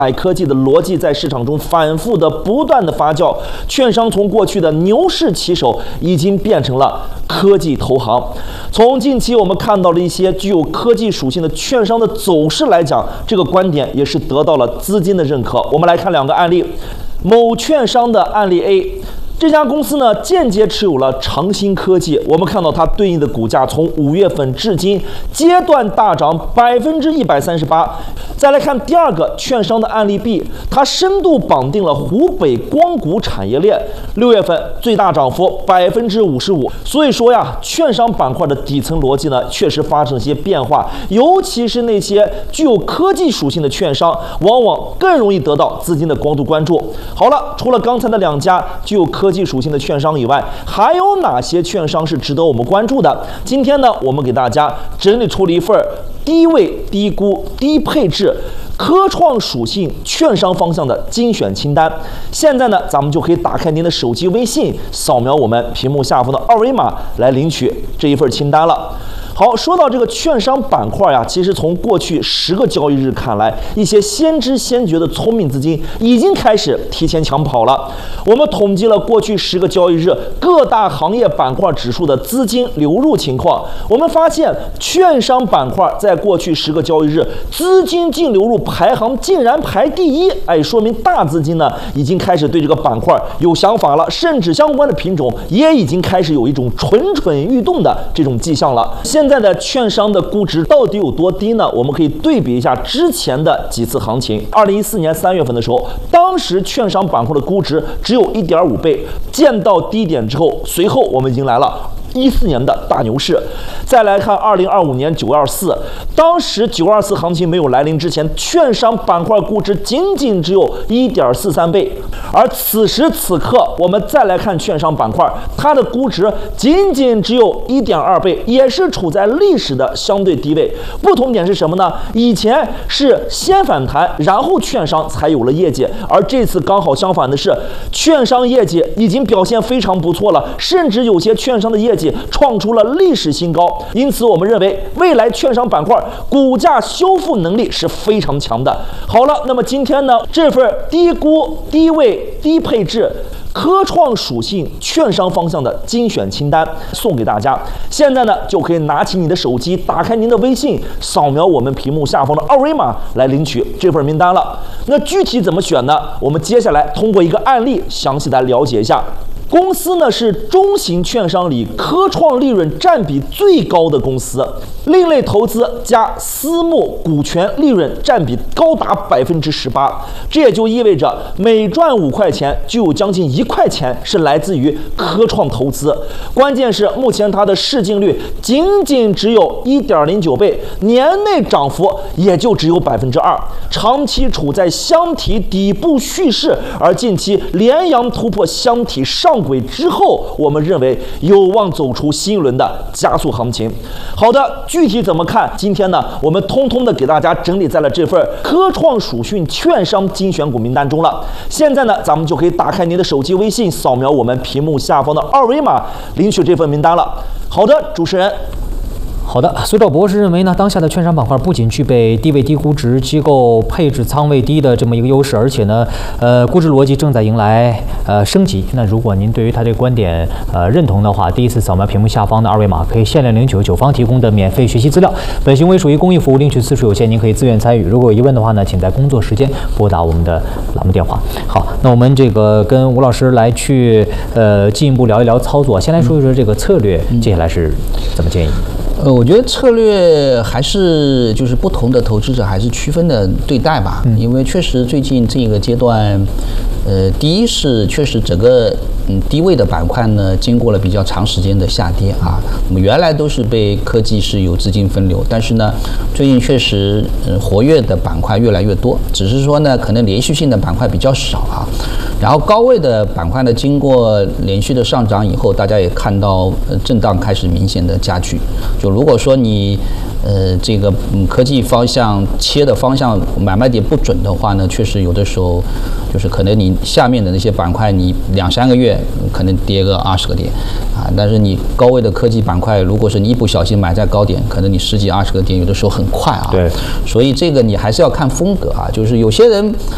买科技的逻辑在市场中反复的不断的发酵，券商从过去的牛市旗手已经变成了科技投行。从近期我们看到了一些具有科技属性的券商的走势来讲，这个观点也是得到了资金的认可。我们来看2个案例，某券商的案例 A。这家公司呢，间接持有了长兴科技。我们看到它对应的股价从5月份至今阶段大涨138%。再来看第2个券商的案例 B， 它深度绑定了湖北光谷产业链，6月份最大涨幅55%。所以说呀，券商板块的底层逻辑呢，确实发生了一些变化，尤其是那些具有科技属性的券商，往往更容易得到资金的高度关注。好了，除了刚才的2家具有科技属性的券商以外，还有哪些券商是值得我们关注的？今天呢，我们给大家整理出了一份低位、低估、低配置、科创属性券商方向的精选清单。现在呢，咱们就可以打开您的手机微信，扫描我们屏幕下方的2维码来领取这一份清单了。好，说到这个券商板块呀，其实从过去10个交易日看来，一些先知先觉的聪明资金已经开始提前抢跑了。我们统计了过去10个交易日各大行业板块指数的资金流入情况，我们发现券商板块在过去10个交易日资金净流入排行竟然排第1，说明大资金呢已经开始对这个板块有想法了，甚至相关的品种也已经开始有一种蠢蠢欲动的这种迹象了。现在的券商的估值到底有多低呢？我们可以对比一下之前的几次行情。2014年3月份的时候，当时券商板块的估值只有1.5倍，见到低点之后，随后我们迎来了14年的大牛市。再来看2025年924，当时924行情没有来临之前，券商板块估值仅仅只有1.43倍，而此时此刻我们再来看券商板块，它的估值仅仅只有1.2倍，也是处在历史的相对低位。不同点是什么呢？以前是先反弹，然后券商才有了业绩，而这次刚好相反的是，券商业绩已经表现非常不错了，甚至有些券商的业绩创出了历史新高。因此我们认为未来券商板块股价修复能力是非常强的。好了，那么今天呢，这份低估、低位、低配置科创属性券商方向的精选清单送给大家。现在呢，就可以拿起你的手机，打开您的微信，扫描我们屏幕下方的2维码来领取这份名单了。那具体怎么选呢？我们接下来通过一个案例详细来了解一下。公司呢是中型券商里科创利润占比最高的公司，另类投资加私募股权利润占比高达18%，这也就意味着每赚5块钱就有将近1块钱是来自于科创投资。关键是目前它的市净率仅仅只有1.09倍，年内涨幅也就只有2%，长期处在箱体底部蓄势，而近期连阳突破箱体上轨之后，我们认为有望走出新一轮的加速行情。好的，具体怎么看？今天呢，我们通通的给大家整理在了这份科创属性券商精选股名单中了。现在呢，咱们就可以打开您的手机微信，扫描我们屏幕下方的2维码，领取这份名单了。好的，主持人。 好的，随导博士认为呢，当下的券商板块不仅具备低位低估值、机构配置仓位低的这么一个优势，而且呢，估值逻辑正在迎来升级。那如果您对于他这个观点认同的话，第一次扫描屏幕下方的2维码，可以限量领取九方提供的免费学习资料。本行为属于公益服务，领取次数有限，您可以自愿参与。如果有疑问的话呢，请在工作时间拨打我们的栏目电话。好，那我们这个跟吴老师来去进一步聊一聊操作。先来说一说这个策略，接下来是怎么建议？ 我觉得策略还是就是不同的投资者还是区分的对待吧，因为确实最近这个阶段，第一是确实整个低位的板块呢，经过了比较长时间的下跌啊。我们原来都是被科技是有资金分流，但是呢，最近确实活跃的板块越来越多，只是说呢，可能连续性的板块比较少啊。然后高位的板块呢，经过连续的上涨以后，大家也看到震荡开始明显的加剧。就如果说你这个科技方向切的方向买卖点不准的话呢，确实有的时候就是可能你下面的那些板块你2-3个月可能跌个20个点啊，但是你高位的科技板块，如果是你一不小心买在高点，可能你10几20个点，有的时候很快啊。 对， 所以这个你还是要看风格啊，就是有些人